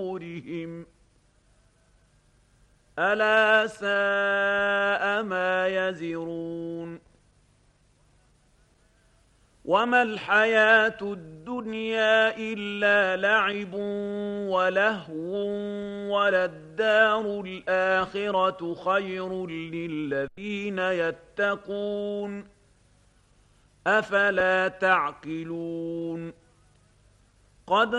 ظهورهم ألا ساء ما يزرون وما الحياة الدنيا إلا لعب ولهو وللدار الآخرة خير للذين يتقون أفلا تعقلون قد